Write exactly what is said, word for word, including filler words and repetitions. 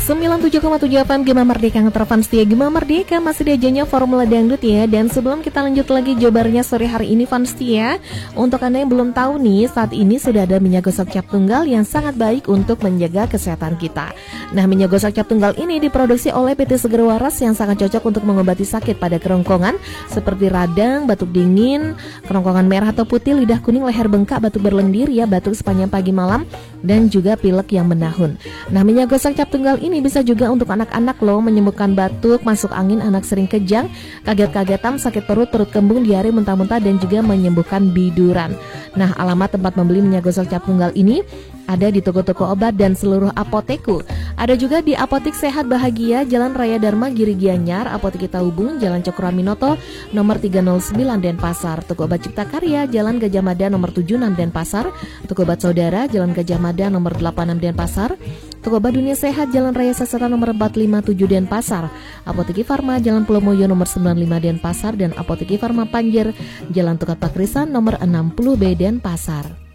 sembilan puluh tujuh koma tujuh F M Gema Merdeka Ngeterfan setia Gema Merdeka masih diajanya Formula Dangdut ya. Dan sebelum kita lanjut lagi jawabannya sore hari ini fans setia, untuk Anda yang belum tahu nih, saat ini sudah ada minyak gosok cap tunggal yang sangat baik untuk menjaga kesehatan kita. Nah, minyak gosok cap tunggal ini diproduksi oleh P T Seger Waras yang sangat cocok untuk mengobati sakit pada kerongkongan seperti radang, batuk dingin, kerongkongan merah atau putih, lidah kuning, leher bengkak, batuk berlendir ya, batuk sepanjang pagi malam, dan juga pilek yang menahun. Nah, minyak gosok cap tunggal ini bisa juga untuk anak-anak loh, menyembuhkan batuk, masuk angin, anak sering kejang, kaget-kagetan, sakit perut, perut kembung, diare, muntah-muntah, dan juga menyembuhkan biduran. Nah, alamat tempat membeli minyak gosok cap tunggal ini ada di toko-toko obat dan seluruh apoteku. Ada juga di Apotik Sehat Bahagia, Jalan Raya Dharma Giri Gianyar, Apotik Kita Hubung, Jalan Cokroaminoto, nomor tiga nol sembilan Denpasar, Toko Obat Cipta Karya, Jalan Gajah Mada, nomor tujuh puluh enam Denpasar, Toko Obat Saudara, Jalan Gajah Mada, nomor delapan puluh enam Denpasar, Toko Obat Dunia Sehat, Jalan Raya Sasaran, nomor empat lima tujuh Denpasar, Apotik Farma, Jalan Pulau Moyo, nomor sembilan puluh lima Denpasar, dan Apotik Farma Panjer, Jalan Tukat Pakrisan, nomor enam puluh B Denpasar.